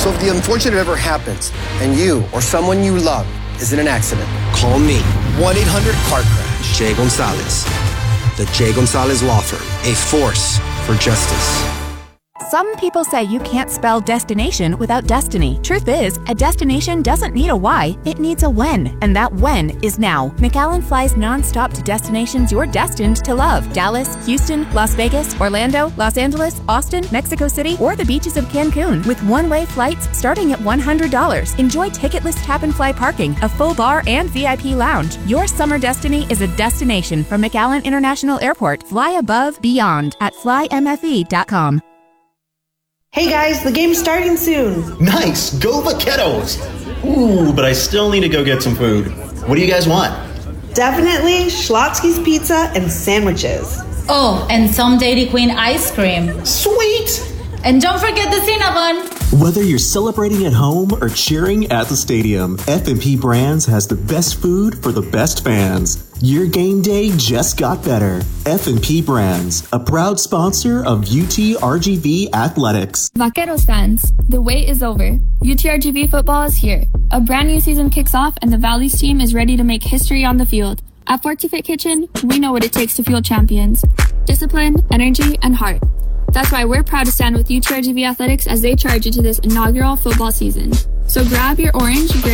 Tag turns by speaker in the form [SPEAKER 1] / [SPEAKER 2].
[SPEAKER 1] So if the unfortunate ever happens and you or someone you love is in an accident,
[SPEAKER 2] call me.
[SPEAKER 1] 1-800-CAR-CRASH.
[SPEAKER 2] Jay Gonzalez. The Jay Gonzalez Law Firm. A force for justice.
[SPEAKER 3] Some people say you can't spell destination without destiny. Truth is, a destination doesn't need a why, it needs a when. And that when is now. McAllen flies nonstop to destinations you're destined to love. Dallas, Houston, Las Vegas, Orlando, Los Angeles, Austin, Mexico City, or the beaches of Cancun with one-way flights starting at $100. Enjoy ticketless tap-and-fly parking, a full bar, and VIP lounge. Your summer destiny is a destination from McAllen International Airport. Fly above, beyond at flymfe.com.
[SPEAKER 4] Hey guys, the game's starting soon.
[SPEAKER 5] Nice, go Vaqueros. Ooh, but I still need to go get some food. What do you guys want?
[SPEAKER 4] Definitely Schlotsky's Pizza and sandwiches.
[SPEAKER 6] Oh, and some Dairy Queen ice cream.
[SPEAKER 5] Sweet!
[SPEAKER 6] And don't forget the Cinnabon.
[SPEAKER 7] Whether you're celebrating at home or cheering at the stadium, F&P Brands has the best food for the best fans. Your game day just got better. F&P Brands, a proud sponsor of UTRGV Athletics.
[SPEAKER 8] Vaqueros fans, the wait is over. UTRGV football is here. A brand new season kicks off and the Valleys team is ready to make history on the field. At Fortifit Kitchen, we know what it takes to fuel champions. Discipline, energy, and heart. That's why we're proud to stand with UTRGV Athletics as they charge into this inaugural football season. So grab your orange, gray,